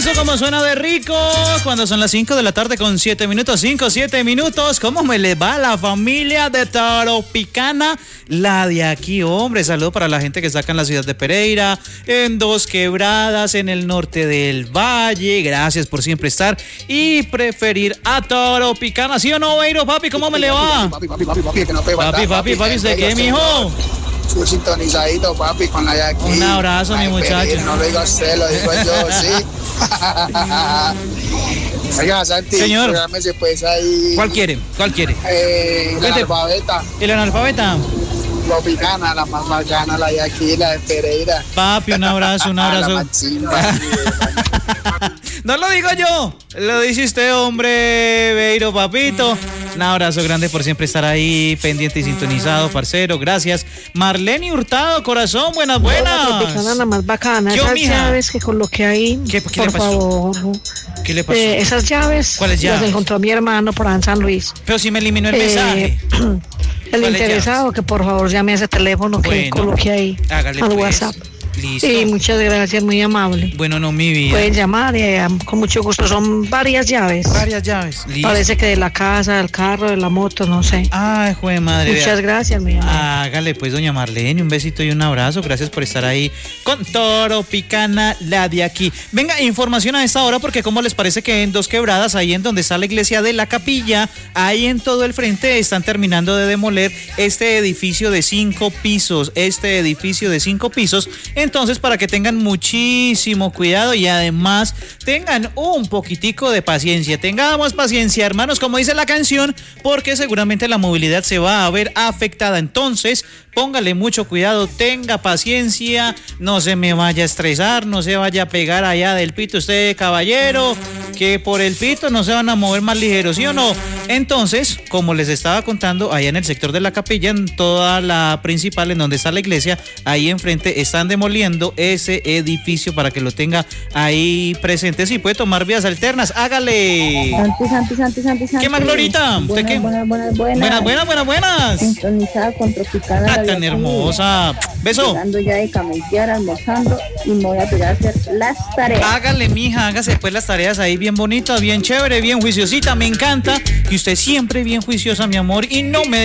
Como suena de rico cuando son las 5 de la tarde con 7 minutos, 7 minutos. ¿Cómo me le va a la familia de Tropicana? La de aquí, hombre. Saludo para la gente que saca en la ciudad de Pereira, en Dos Quebradas, en el norte del Valle. Gracias por siempre estar y preferir a Tropicana. ¿Sí o no, Beiro, papi? ¿Cómo me le va? Papi, que no puede faltar. Papi, ¿usted qué, mijo? Su sintonizadito, papi, con la de aquí. Un abrazo, mi muchacho. No lo digo a usted, lo digo yo, sí. Oiga, Santi, señor. Prográmese pues ahí. ¿Cuál quiere? El analfabeta. ¿El analfabeta? Tropicana, la más bacana, la de aquí, la de Pereira. Papi, un abrazo. La más chimba. No lo digo yo, lo dice usted, hombre, Beiro, papito. Un abrazo grande por siempre estar ahí, pendiente y sintonizado, parcero, gracias. Marlene Hurtado, corazón, buenas. Tropicana, la más bacana. Yo, esas mija. llaves que coloqué ahí, ¿Qué por le pasó? favor. ¿Qué le pasó? Esas llaves, ¿Cuáles llaves? las encontró mi hermano por ahí en San Luis. Pero si me eliminó el mensaje. El ¿Cuáles interesado, llaves? que por favor llame a ese teléfono que Bueno, coloqué ahí hágale al pues. WhatsApp. Listo. Y muchas gracias, muy amable. Bueno, no, mi vida. Pueden llamar con mucho gusto. Son varias llaves. Varias llaves. Listo. Parece que de la casa, del carro, de la moto, no sé. Ay, jue madre. Muchas gracias, mi amor. Hágale pues, doña Marlene, un besito y un abrazo. Gracias por estar ahí con Tropicana, la de aquí. Venga, información a esta hora porque como les parece que en Dos Quebradas, ahí en donde está la iglesia de la Capilla, ahí en todo el frente están terminando de demoler este edificio de 5 pisos. Entonces, para que tengan muchísimo cuidado y además tengan un poquitico de paciencia. Tengamos paciencia, hermanos, como dice la canción, porque seguramente la movilidad se va a ver afectada. Entonces, póngale mucho cuidado, tenga paciencia, no se me vaya a estresar, no se vaya a pegar allá del pito usted, caballero, que por el pito no se van a mover más ligeros, ¿sí o no? Entonces, como les estaba contando, allá en el sector de la Capilla, en toda la principal, en donde está la iglesia, ahí enfrente están demoliendo ese edificio para que lo tenga ahí presente. Si puede tomar vías alternas, hágale. Santi. ¿Qué más, Glorita? ¿Usted qué? Buenas. Sintonizada con Tropicana. Tan hermosa. Beso. Llegando ya de camellar, almorzando y me voy a pegar a hacer las tareas. Hágale, mija, hágase pues las tareas ahí bien bonitas, bien chévere, bien juiciosita. Me encanta que usted siempre bien juiciosa, mi amor, y no me